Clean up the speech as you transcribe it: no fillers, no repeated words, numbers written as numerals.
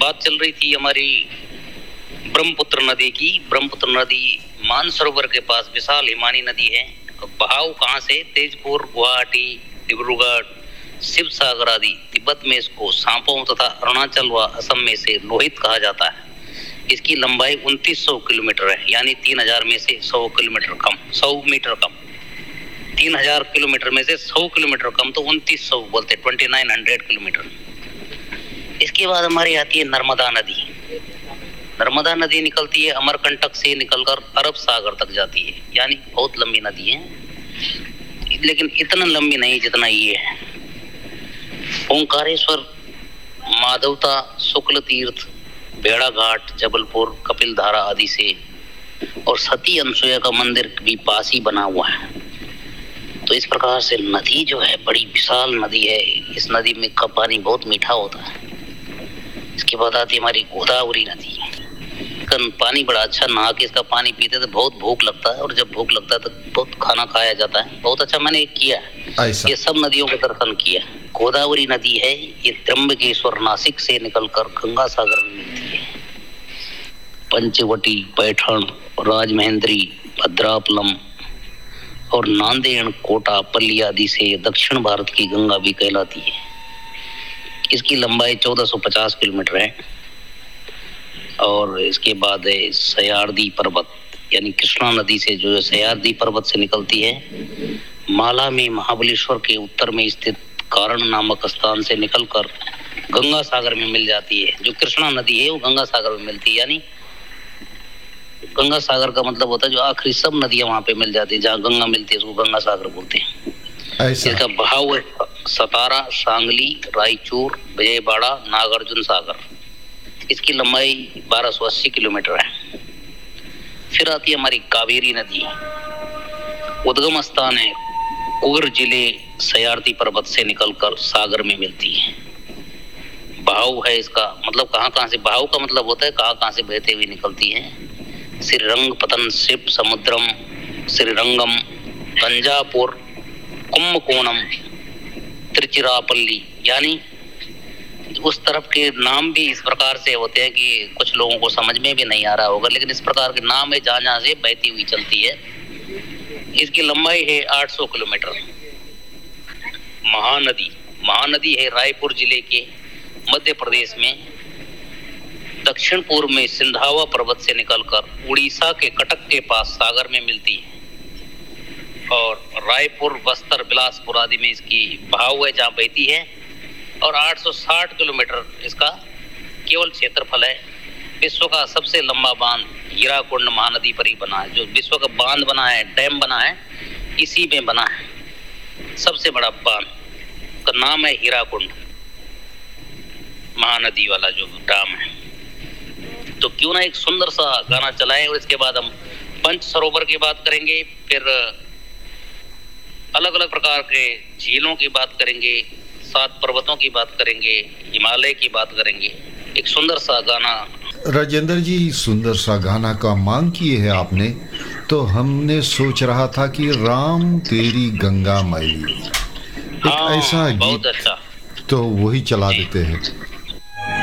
बात चल रही थी हमारी ब्रह्मपुत्र नदी की। ब्रह्मपुत्र नदी मानसरोवर के पास विशाल हिमानी नदी है। बहाव कहाँ से? तेजपुर, गुवाहाटी, डिब्रूगढ़, शिव सागर आदि तिब्बत में इसको सांपों तथा अरुणाचल व असम में से लोहित कहा जाता है। इसकी लंबाई 2900 किलोमीटर है, यानी 3000 में से 100 किलोमीटर कम, 100 मीटर कम। 3000 किलोमीटर में से 100 किलोमीटर कम तो 2900 बोलते, 2900 किलोमीटर। इसके बाद हमारी आती है नर्मदा नदी। नर्मदा नदी निकलती है अमरकंटक से निकलकर अरब सागर तक जाती है, यानी बहुत लंबी नदी है, लेकिन इतना लंबी नहीं जितना ये है। ओंकारेश्वर, माधवता, शुक्ल तीर्थ, भेड़ा घाट, जबलपुर, कपिलधारा आदि से और सती अनसुया का मंदिर भी पास ही बना हुआ है। तो इस प्रकार से नदी जो है बड़ी विशाल नदी है। इस नदी में का पानी बहुत मीठा होता है। इसके बाद आती है हमारी गोदावरी नदी। पानी बड़ा अच्छा, नहा के इसका पानी पीते तो बहुत भूख लगता है, और जब भूख लगता है तो बहुत खाना खाया जाता है। बहुत अच्छा मैंने किया है, ये सब नदियों का दर्शन किया। गोदावरी नदी है, ये त्र्यंबकेश्वर नासिक से निकलकर गंगा सागर में मिलती है। पंचवटी, पैठण, राजमहेंद्री, भद्रापलम और नांदेड़, कोटा, पल्ली आदि से दक्षिण भारत की गंगा भी कहलाती है। इसकी लंबाई 1450 किलोमीटर है। और इसके बाद है सह्याद्री पर्वत, यानी कृष्णा नदी से जो सह्याद्री पर्वत से निकलती है। माला में महाबलेश्वर के उत्तर में स्थित कारण नामक स्थान से निकलकर गंगा सागर में मिल जाती है। जो कृष्णा नदी है वो गंगा सागर में मिलती है, यानी गंगा सागर का मतलब होता है जो आखिरी सब नदियां वहां पे मिल जाती है। जहाँ गंगा मिलती है उसको गंगा सागर बोलते हैं। इसका बहाव है सतारा, सांगली, रायचूर, विजयवाड़ा, नागार्जुन सागर। इसकी लंबाई 1280 किलोमीटर है। फिर आती है हमारी कावेरी नदी। उद्गम स्थान है उगर जिले, सह्याद्री पर्वत से निकलकर सागर में मिलती है। बहाव है इसका मतलब कहाँ से, बहाव का मतलब होता है कहाँ से बहते हुए निकलती है। श्रीरंगपतन, शिव समुद्रम, श्रीरंगम, तंजापुर, कुंभकोणम, तिरुचिरापल्ली, यानी उस तरफ के नाम भी इस प्रकार से होते हैं कि कुछ लोगों को समझ में भी नहीं आ रहा होगा, लेकिन इस प्रकार के नाम है जहाँ से बहती हुई चलती है। इसकी लंबाई है 800 किलोमीटर। महानदी है रायपुर जिले के मध्य प्रदेश में दक्षिण पूर्व में सिंधावा पर्वत से निकलकर उड़ीसा के कटक के पास सागर में मिलती है। और रायपुर, बस्तर, बिलासपुर आदि में इसकी बहाव है जहाँ बहती है। और 860 किलोमीटर इसका केवल क्षेत्रफल है। विश्व का सबसे लंबा बांध हीराकुंड महानदी पर ही बना है। जो विश्व का बांध बना है, डैम बना है, इसी में बना है। सबसे बड़ा बांध का नाम है हीराकुंड महानदी वाला जो डैम है। तो क्यों ना एक सुंदर सा गाना चलाएं, और इसके बाद हम पंच सरोवर की बात करेंगे, फिर अलग अलग प्रकार के झीलों की बात करेंगे, 7 पर्वतों की बात करेंगे, हिमालय की बात करेंगे। एक सुंदर सा गाना। राजेंद्र जी, सुंदर सा गाना का मांग किए है आपने, तो हमने सोच रहा था कि राम तेरी गंगा मैली, एक ऐसा बहुत गीत अच्छा, तो वही चला देते हैं।